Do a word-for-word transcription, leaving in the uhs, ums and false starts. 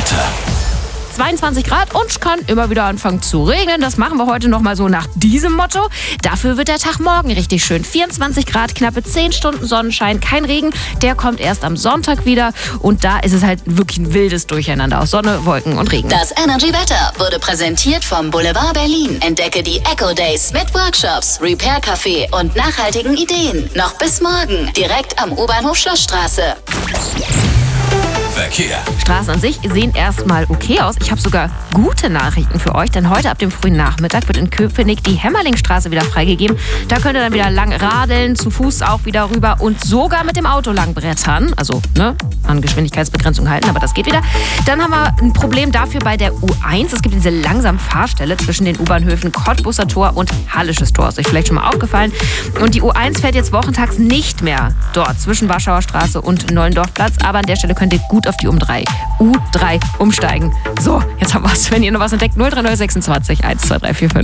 Wetter. zweiundzwanzig Grad und kann immer wieder anfangen zu regnen. Das machen wir heute nochmal so nach diesem Motto. Dafür wird der Tag morgen richtig schön. vierundzwanzig Grad, knappe zehn Stunden Sonnenschein, kein Regen. Der kommt erst am Sonntag wieder. Und da ist es halt wirklich ein wildes Durcheinander aus Sonne, Wolken und Regen. Das Energy Wetter wurde präsentiert vom Boulevard Berlin. Entdecke die Eco Days mit Workshops, Repair Café und nachhaltigen Ideen. Noch bis morgen, direkt am U-Bahnhof Schlossstraße. Verkehr. Straßen an sich sehen erstmal okay aus. Ich habe sogar gute Nachrichten für euch, denn heute ab dem frühen Nachmittag wird in Köpenick die Hämmerlingstraße wieder freigegeben. Da könnt ihr dann wieder lang radeln, zu Fuß auch wieder rüber und sogar mit dem Auto lang brettern. Also, ne, an Geschwindigkeitsbegrenzung halten, aber das geht wieder. Dann haben wir ein Problem dafür bei der U eins. Es gibt diese langsame Fahrstelle zwischen den U-Bahnhöfen Cottbuser Tor und Hallisches Tor. Ist euch vielleicht schon mal aufgefallen. Und die U eins fährt jetzt wochentags nicht mehr dort zwischen Warschauer Straße und Nollendorfplatz. Aber an der Stelle könnt ihr gut auf die U drei, U drei umsteigen. So, jetzt haben wir es. Wenn ihr noch was entdeckt, null drei null sechsundzwanzig eins zwei drei vier fünf.